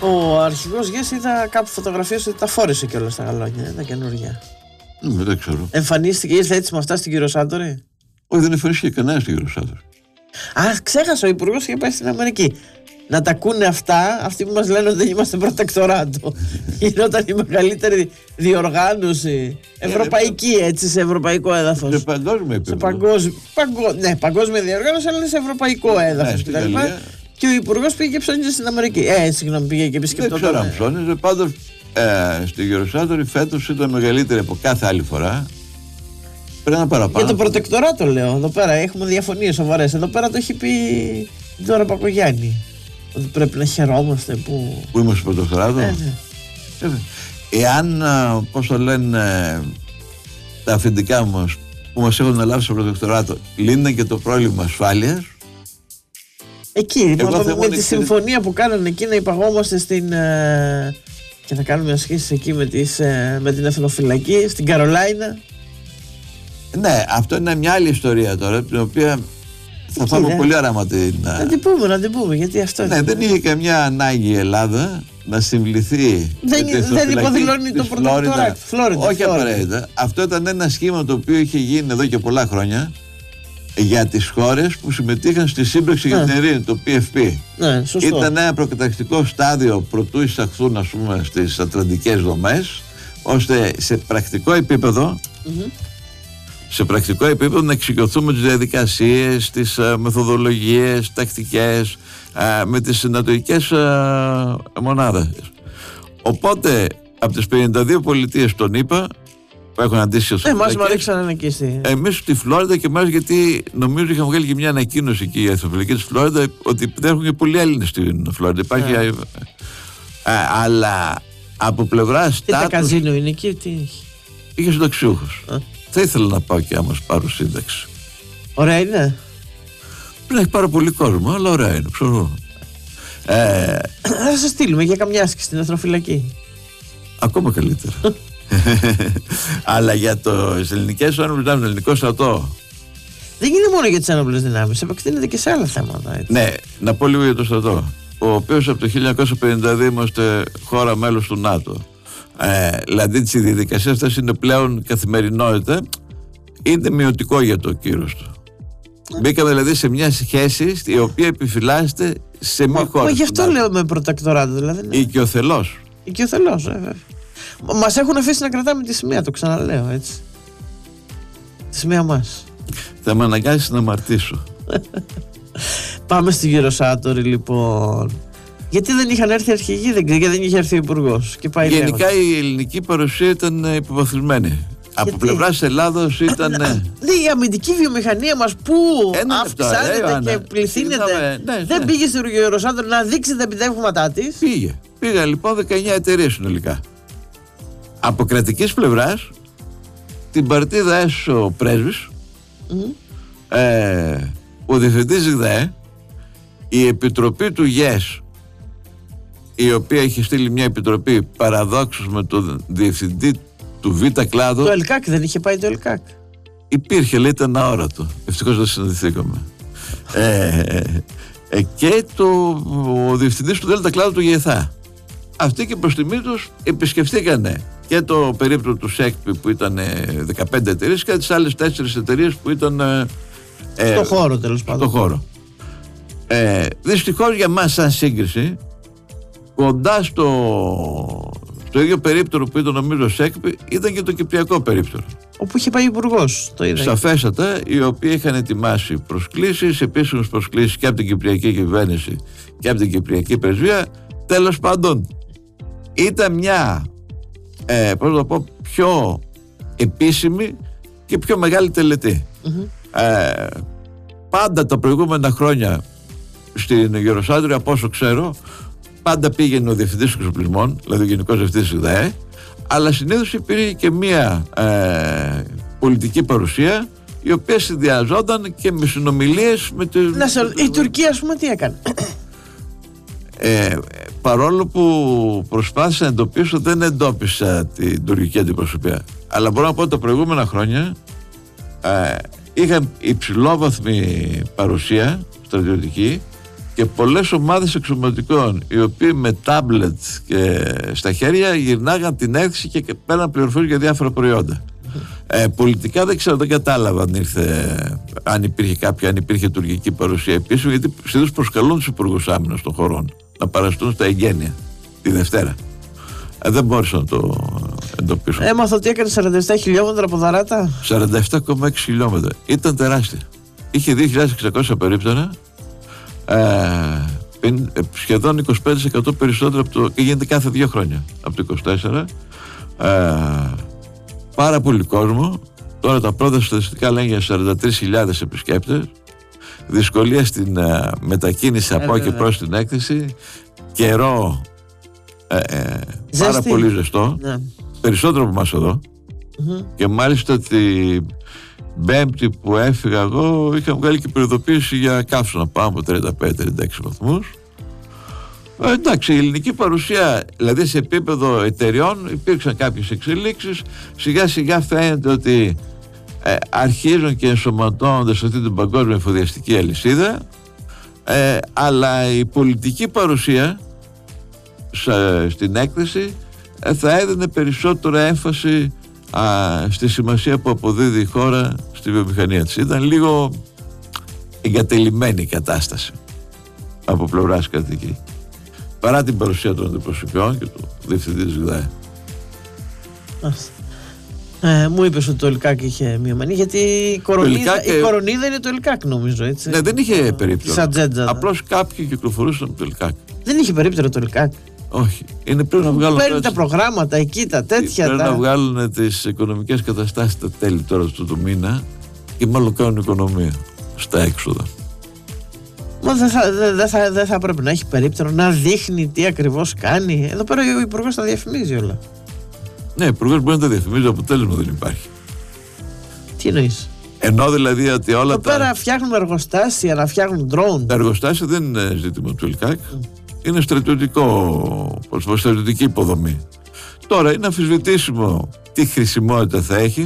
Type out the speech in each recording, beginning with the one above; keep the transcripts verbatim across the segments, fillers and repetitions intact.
Ο αρχηγός Γιές είδα κάπου φωτογραφίες ότι τα φόρεσε κιόλας τα γαλόνια, τα καινούργια. Ναι, δεν ξέρω. Εμφανίστηκε, ήρθε έτσι με αυτά στην Κυροσάτορη. Όχι, δεν εμφανίστηκε κανένα στην Κυροσάτορη. Α, ξέχασα, ο υπουργός είχε πάει στην Αμερική. Να τα ακούνε αυτά, αυτοί που μας λένε ότι δεν είμαστε προτεκτοράτο. Γινόταν η μεγαλύτερη διοργάνωση ευρωπαϊκή, έτσι, σε ευρωπαϊκό έδαφος. Σε παγκόσμιο επίπεδο. Σε παγκόσμιο, παγκο, ναι, παγκόσμια διοργάνωση, αλλά σε ευρωπαϊκό έδαφος. Ναι, και, και ο υπουργός πήγε και ψώνιζε στην Αμερική. Ε, συγγνώμη, πήγε και επισκεπτόταν. Δεν ξέρω αν ψώνιζε, πάντως ε, στη Γεροσάτορη φέτος ήταν μεγαλύτερη από κάθε άλλη φορά. Πρέπει να παραπάνω. Για το προτεκτοράτο λέω, εδώ πέρα έχουμε διαφωνίες σοβαρές. Εδώ πέρα το έχει πει τώρα Πακογιάννη. Ότι πρέπει να χαιρόμαστε που. Που είμαστε στο προτεκτοράτο. Ε, ναι. ε, εάν, πώς το λένε, τα αφεντικά μας που μας έχουν λάβει στο προτεκτοράτο λύνουν και το πρόβλημα ασφάλειας. Εκεί, με, με τη συμφωνία που κάνανε εκεί να υπαγόμαστε στην. Ε, και να κάνουμε ασχέσεις εκεί με, τις, ε, με την εθνοφυλακή στην Καρολάινα. Ναι, αυτό είναι μια άλλη ιστορία τώρα, την οποία θα πάμε πολύ άραμα την. Να την πούμε, να την πούμε, γιατί αυτό ναι, είναι. δεν είχε καμιά ανάγκη η Ελλάδα να συμβληθεί. Δεν, δεν υποδηλώνει το προτεκτοράτο. Όχι απαραίτητα. Αυτό ήταν ένα σχήμα το οποίο είχε γίνει εδώ και πολλά χρόνια για τις χώρες που συμμετείχαν στη σύμπραξη για την ειρήνη, το πι εφ πι. Ναι, σωστό. Ήταν ένα προκαταρκτικό στάδιο προτού εισαχθούν, ας πούμε, στις ατλαντικές δομές, ώστε σε πρακτικό επίπεδο mm-hmm. σε πρακτικό επίπεδο να εξοικειωθούμε τις διαδικασίες, τις uh, μεθοδολογίες, τακτικές, uh, με τις συνατοικές uh, μονάδες. Οπότε από τις πενήντα δύο πολιτείες των ΗΠΑ που έχουν αντίστοιχες εθνοφυλακές, εμάς ρίξαν εκεί στη... εμείς στη Φλόριντα και εμάς, γιατί νομίζω είχαμε βγάλει και μια ανακοίνωση εκεί η εθνοφυλακή της Φλόριντα ότι δεν έχουν και πολλοί Έλληνες στην Φλόριντα. Υπάρχει yeah. uh, αλλά από πλευρά τι στάτους... τα καζίνο είναι εκεί, τι έχει? Είχε συνταξιούχος. Uh. Θα ήθελα να πάω και άμα πάρω σύνταξη. Ωραία είναι. Πρέπει να έχει πάρα πολύ κόσμο, αλλά ωραία είναι, ξέρω. Ε, θα σας στείλουμε για καμιά άσκηση στην εθνοφυλακή. Ακόμα καλύτερα. Αλλά για το ελληνικές ένοπλες δυνάμεις, το ελληνικό στρατό. Δεν είναι μόνο για τις ένοπλες δυνάμεις, επεκτείνεται και σε άλλα θέματα. Έτσι. Ναι, να πω λίγο για το στρατό. Ο οποίος από το χίλια εννιακόσια πενήντα δύο είμαστε χώρα μέλος του ΝΑΤΟ. Ε, δηλαδή τις διαδικασίες αυτές είναι πλέον καθημερινότητα. Είναι μειωτικό για το κύρος του. Mm. Μπήκαμε δηλαδή σε μια σχέση η οποία επιφυλάσσεται σε μη χώρα. Μα γι' αυτό λέω με προτεκτοράτο, δηλαδή. Ναι. Οικειοθελώς. Οικειοθελώς, βέβαια. Μας έχουν αφήσει να κρατάμε τη σημαία, το ξαναλέω, έτσι. Τη σημαία μας. Θα με αναγκάσεις να αμαρτήσω. Πάμε στη Γεροσάτορη, λοιπόν. Γιατί δεν είχαν έρθει αρχηγοί, δεν, γιατί δεν είχε έρθει ο υπουργός. Γενικά η ελληνική παρουσία ήταν υποβαθμισμένη. Από πλευράς της Ελλάδος ήταν. Ναι, η αμυντική βιομηχανία μας που αυξάνεται και πληθύνεται. Ναι, ναι. Δεν πήγε στη Γεροσάτορη να δείξει τα επιτεύγματά της. Πήγε. Πήγαν λοιπόν δεκαεννιά εταιρείες συνολικά. Από κρατικής πλευράς την παρτίδα έσωσε ο πρέσβης, mm-hmm. ε, ο διευθυντής ΓΔΕ, η επιτροπή του ΓΕΣ, η οποία είχε στείλει μια επιτροπή παραδόξως με τον διευθυντή του Β κλάδο. Το ΕΛΚΑΚ δεν είχε πάει το ΕΛΚΑΚ? Υπήρχε, λέει, ήταν αόρατο. Ευτυχώς δεν συναντηθήκαμε. ε, ε, και το, ο διευθυντής του Δ κλάδου του ΓΕΘΑ. Αυτοί και προς τιμή τους επισκεφτήκανε και το περίπτωμα του ΣΕΚΠ που ήταν δεκαπέντε εταιρείες και τις άλλες τέσσερις εταιρείες που ήταν ε, στο χώρο, τέλος πάντων. Στο χώρο. Ε, δυστυχώς για μας σαν σύγκριση, κοντά στο, στο ίδιο περίπτωμα που ήταν νομίζω ΣΕΚΠ ήταν και το κυπριακό περίπτωμα. Όπου είχε πάει ο υπουργός, το είδα. Σαφέστατα, οι οποίοι είχαν ετοιμάσει προσκλήσεις, επίσημες προσκλήσεις και από την κυπριακή κυβέρνηση και από την κυπριακή πρεσβεία. Τέλος πάντων, ήταν μια ε, πώς να πω, πιο επίσημη και πιο μεγάλη τελετή. Mm-hmm. Ε, πάντα τα προηγούμενα χρόνια στην Γεροσάτορη, από όσο ξέρω, πάντα πήγαινε ο διευθυντής εξοπλισμών, δηλαδή ο γενικός διευθυντής ΓΔΕ, αλλά συνήθως υπήρχε και μια ε, πολιτική παρουσία η οποία συνδυαζόταν και με συνομιλίες με τη... Να σε, η Τουρκία, ας πούμε, τι έκανε? Ε, παρόλο που προσπάθησα να εντοπίσω, δεν εντόπισα την τουρκική αντιπροσωπεία. Αλλά μπορώ να πω ότι τα προηγούμενα χρόνια ε, είχαν υψηλόβαθμη παρουσία στρατιωτική και πολλές ομάδες εξωματικών οι οποίοι με τάμπλετ και στα χέρια γυρνάγαν την έκθεση και πέραν πληροφορίες για διάφορα προϊόντα. Ε, πολιτικά δεν ξέρω, δεν κατάλαβα αν, ήρθε, αν υπήρχε κάποια, αν υπήρχε τουρκική παρουσία επίσης, γιατί συνήθως προσκαλούν τους υπουργούς άμυνας των χωρών να παραστούν στα εγγένεια τη Δευτέρα. Ε, δεν μπόρεσα να το εντοπίσω. Έμαθα ότι έκανε σαράντα επτά χιλιόμετρα από Δαράτα. σαράντα επτά κόμμα έξι χιλιόμετρα. Ήταν τεράστια. Είχε δύο χιλιάδες εξακόσια περίπτωνα. Ε, σχεδόν είκοσι πέντε τοις εκατό περισσότερο από το, και γίνεται κάθε δύο χρόνια από το είκοσι τέσσερα. Ε, πάρα πολύ κόσμο. Τώρα τα πρώτα στατιστικά λένε για σαράντα τρεις χιλιάδες επισκέπτες. Δυσκολία στην ε, μετακίνηση από και προς την έκθεση. Καιρό ε, ε, πάρα πολύ ζεστό. Ναι. Περισσότερο από εμάς εδώ. Mm-hmm. Και μάλιστα την Πέμπτη που έφυγα εγώ είχα βγάλει και προειδοποίηση για καύσωνα πάνω από τριάντα πέντε τριάντα έξι βαθμούς. Ε, εντάξει, η ελληνική παρουσία, δηλαδή σε επίπεδο εταιριών υπήρξαν κάποιες εξελίξεις. Σιγά σιγά φαίνεται ότι ε, αρχίζουν και ενσωματώνονται σε αυτή την παγκόσμια εφοδιαστική αλυσίδα, ε, αλλά η πολιτική παρουσία σε, στην έκθεση ε, θα έδινε περισσότερο έμφαση α, στη σημασία που αποδίδει η χώρα στη βιομηχανία της. Ήταν λίγο εγκατελειμμένη η κατάσταση από πλευράς κρατική, παρά την παρουσία των αντιπροσωπιών και του διευθυντή της ΓΔΑΕ. Ε, μου είπες ότι το ΕΛΚΑΚ είχε μειωμένη, γιατί η κορονίδα, και... η κορονίδα είναι το ΕΛΚΑΚ, νομίζω, έτσι. Ναι, δεν είχε περίπτωση. Απλώς ναι. Κάποιοι κυκλοφορούσαν από το ΕΛΚΑΚ. Δεν είχε περίπτωση το ΕΛΚΑΚ. Όχι. Είναι πρέπει να βγάλουν. Παίρνει τα προγράμματα εκεί, τα τέτοια. Πρέπει τα... να βγάλουν τις οικονομικές καταστάσεις τα τέλη τώρα του του μήνα και μάλλον κάνουν οικονομία στα έξοδα. Μα δεν θα, δε, θα, δε θα πρέπει να έχει περίπτωση να δείχνει τι ακριβώς κάνει. Εδώ πέρα ο υπουργός τα διαφημίζει όλα. Ναι, ο υπουργός μπορεί να τα διαφημίζει, αποτέλεσμα δεν υπάρχει. Τι εννοείς? Ενώ δηλαδή ότι όλα εδώ τα. Εδώ πέρα φτιάχνουν εργοστάσια, να φτιάχνουν drone. Τα εργοστάσια δεν είναι ζήτημα του ΕΛΚΑΚ. Mm. Είναι στρατιωτικό, στρατιωτική υποδομή. Τώρα είναι αμφισβητήσιμο τι χρησιμότητα θα έχει.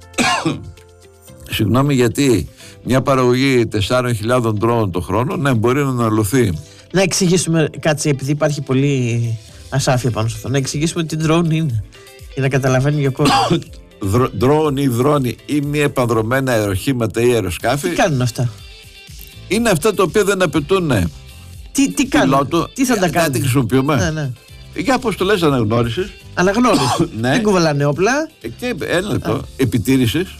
Συγγνώμη, γιατί μια παραγωγή τεσσάρων χιλιάδων ντρόουν το χρόνο, ναι, μπορεί να αναλωθεί. Να εξηγήσουμε, κάτσε, επειδή υπάρχει πολύ ασάφεια πάνω σε αυτό, να εξηγήσουμε τι drone είναι, για να καταλαβαίνει ο κόσμος. Drone ή δρόνοι ή μη επανδρομένα αεροχήματα ή αεροσκάφη. Τι κάνουν αυτά? Είναι αυτά τα οποία δεν απαιτούν. Τι, τι κάνουν, πιλότο, τι θα τα κάνουν? Δεν τη χρησιμοποιούμε. Ναι, ναι. Για αποστολές αναγνώρισης. Αναγνώριση. Ναι. Δεν κουβαλάνε όπλα. Και ένα λεπτό. Επιτήρησης.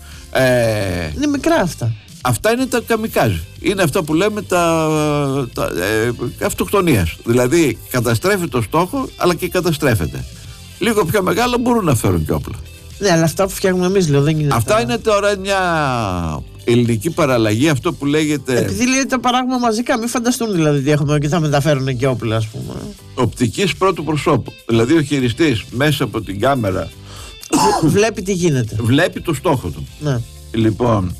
Ε, είναι μικρά αυτά. Αυτά είναι τα καμικάζ. Είναι αυτά που λέμε τα, τα ε, αυτοκτονίας. Δηλαδή καταστρέφει το στόχο, αλλά και καταστρέφεται. Λίγο πιο μεγάλο μπορούν να φέρουν και όπλα. Ναι, αλλά αυτά που φτιάχνουμε εμείς, λέω, δεν είναι. Αυτά τα... είναι τώρα μια ελληνική παραλλαγή, αυτό που λέγεται. Επειδή λέει τα παράγουμε μαζικά, μην φανταστούν δηλαδή τι έχουμε και θα μεταφέρουν και όπλα, ας πούμε. Οπτικής πρώτου προσώπου. Δηλαδή ο χειριστής μέσα από την κάμερα βλέπει τι γίνεται. Βλέπει το στόχο του. Ναι. Λοιπόν,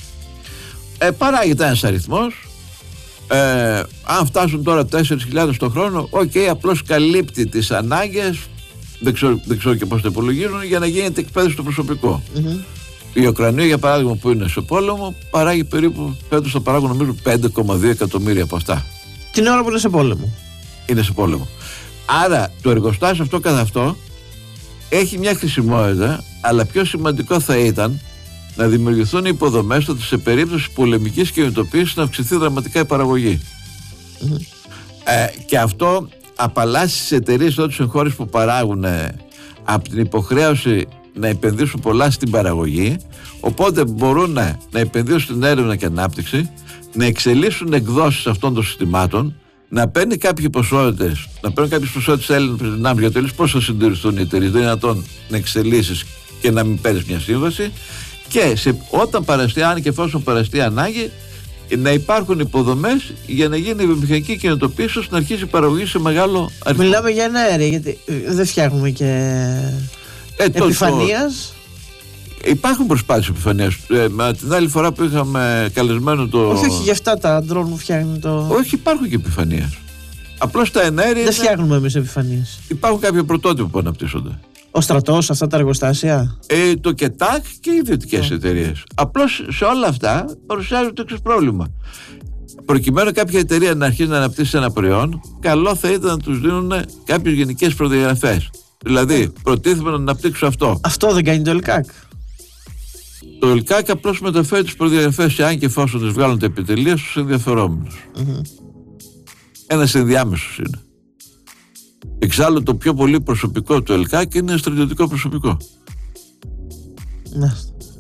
ε, παράγεται ένας αριθμός. Ε, αν φτάσουν τώρα τέσσερις χιλιάδες το χρόνο, οκ, okay, απλώς καλύπτει τις ανάγκες. Δεν ξέρω, δεν ξέρω και πώς το υπολογίζουν για να γίνεται εκπαίδευση στο προσωπικό. Mm-hmm. Η Ουκρανία, για παράδειγμα, που είναι σε πόλεμο, παράγει περίπου, φέτος θα παράγουν νομίζω πέντε κόμμα δύο εκατομμύρια από αυτά. Την ώρα που είναι σε πόλεμο. Είναι σε πόλεμο. Άρα το εργοστάσιο αυτό καθ' αυτό έχει μια χρησιμότητα, αλλά πιο σημαντικό θα ήταν να δημιουργηθούν υποδομές ώστε σε περίπτωση πολεμικής κινητοποίησης να αυξηθεί δραματικά η παραγωγή. Mm-hmm. Ε, και αυτό απαλλάσσει τις εταιρείες τότε σε χώρες που παράγουν από την υποχρέωση να επενδύσουν πολλά στην παραγωγή, οπότε μπορούν να, να επενδύσουν στην έρευνα και ανάπτυξη, να εξελίσσουν εκδόσεις αυτών των συστημάτων, να παίρνει κάποιες ποσότητες, να παίρνουν κάποιες ποσότητες Έλληνες δυνάμεις, γιατί λες πώς θα συντηρηθούν οι εταιρείες, δεν είναι δυνατόν να εξελίσσεις και να μην παίρνεις μια σύμβαση, και σε, όταν παραστεί, αν και εφόσον παραστεί ανάγκη, να υπάρχουν υποδομές για να γίνει η βιομηχανική κινητοποίηση ώστε να αρχίσει η παραγωγή σε μεγάλο αριθμό. Μιλάμε για ένα αέριο, γιατί δεν φτιάχνουμε και ε, επιφανείας. Το... Υπάρχουν προσπάθειες επιφανείας. Ε, με την άλλη φορά που είχαμε καλεσμένο το. Όχι, όχι, για αυτά τα ντρόν που φτιάχνουν το. Όχι, υπάρχουν και επιφανείας. Απλώς τα εναέρια. Δεν είναι... φτιάχνουμε εμείς επιφανείες. Υπάρχουν κάποια πρωτότυπα που αναπτύσσονται. Ο στρατός, αυτά τα εργοστάσια. Ε, το ΚΕΤΑΚ και οι ιδιωτικές yeah. εταιρείες. Απλώς σε όλα αυτά παρουσιάζεται το εξής πρόβλημα. προκειμένου κάποια εταιρεία να αρχίσει να αναπτύσσει ένα προϊόν, καλό θα ήταν να τους δίνουν κάποιες γενικές προδιαγραφές. Δηλαδή, προτίθεμαι να αναπτύξω αυτό. Αυτό δεν κάνει το ΕΛΚΑΚ. Το ΕΛΚΑΚ απλώς μεταφέρει τις προδιαγραφές, αν και εφόσον τις βγάλουν τα επιτελεία, στους ενδιαφερόμενους. Mm-hmm. Ένας ενδιάμεσος είναι. Εξάλλου, το πιο πολύ προσωπικό του ΕΛΚΑΚ είναι στρατιωτικό προσωπικό. Ναι.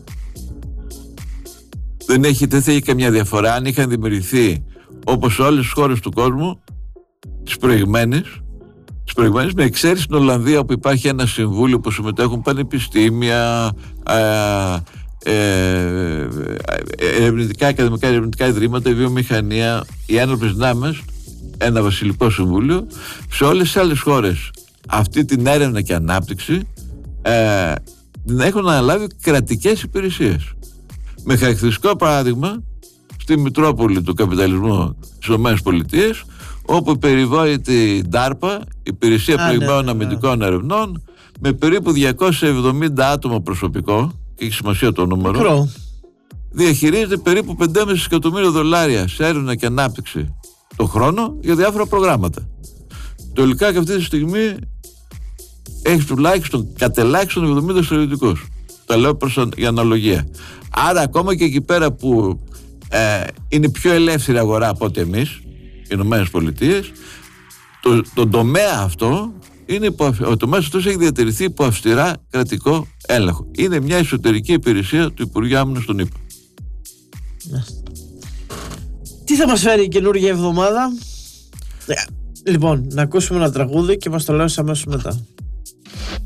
Δεν έχει τεθεί καμιά διαφορά αν είχαν δημιουργηθεί όπως όλες τις χώρες του κόσμου τις προηγμένες, τις προηγμένες με εξαίρεση στην Ολλανδία, όπου υπάρχει ένα συμβούλιο που συμμετέχουν πανεπιστήμια, ε, ε, ερευνητικά, ακαδημικά ερευνητικά ιδρύματα, η βιομηχανία, οι ένοπλες δυνάμεις, ένα βασιλικό συμβούλιο. Σε όλες τις άλλες χώρες αυτή την έρευνα και ανάπτυξη ε, την έχουν αναλάβει κρατικές υπηρεσίες. Με χαρακτηριστικό παράδειγμα στη Μητρόπολη του καπιταλισμού στις ΗΠΑ, όπου η περιβόητη ντάρπα, Υπηρεσία Προηγμένων Αμυντικών Ερευνών, με περίπου διακόσια εβδομήντα άτομα προσωπικό, και έχει σημασία το νούμερο, Μικρό. διαχειρίζεται περίπου πέντε κόμμα πέντε εκατομμύρια δολάρια σε έρευνα και ανάπτυξη το χρόνο για διάφορα προγράμματα. Το ΕΛΚΑΚ αυτή τη στιγμή έχει τουλάχιστον κατελάχιστον εβδομήντα στρατιωτικούς. Τα λέω προς για αναλογία. Άρα ακόμα και εκεί πέρα που ε, είναι πιο ελεύθερη αγορά από ό,τι εμείς, οι Ηνωμένες Πολιτείες, το, το τομέα αυτό είναι υπό, ο τομέας αυτός έχει διατηρηθεί υπό αυστηρά κρατικό έλεγχο. Είναι μια εσωτερική υπηρεσία του Υπουργείου Άμυνας των ΗΠΑ. Τι θα μας φέρει η καινούργια εβδομάδα? Λοιπόν, να ακούσουμε ένα τραγούδι και μας το λέω αμέσως μετά.